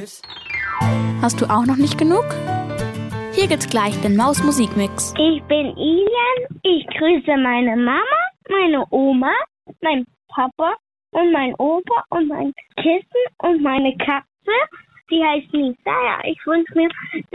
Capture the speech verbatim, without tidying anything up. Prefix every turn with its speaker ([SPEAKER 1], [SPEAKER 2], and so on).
[SPEAKER 1] Tschüss.
[SPEAKER 2] Hast du auch noch nicht genug? Hier gibt's gleich den Maus-Musikmix.
[SPEAKER 3] Ich bin Ilian. Ich grüße meine Mama, meine Oma, mein Papa und mein Opa und mein Kissen und meine Katze. Die heißt Nisa. Ja, ich wünsche mir,